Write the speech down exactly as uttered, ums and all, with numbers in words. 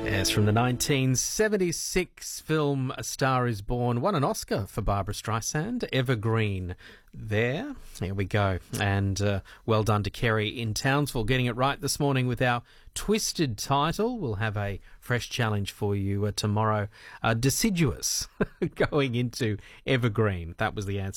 Yes, from the nineteen seventy-six film A Star Is Born, won an Oscar for Barbra Streisand, Evergreen. There, here we go. And uh, well done to Kerry in Townsville getting it right this morning with our twisted title. We'll have a fresh challenge for you uh, tomorrow. Uh, deciduous going into Evergreen. That was the answer.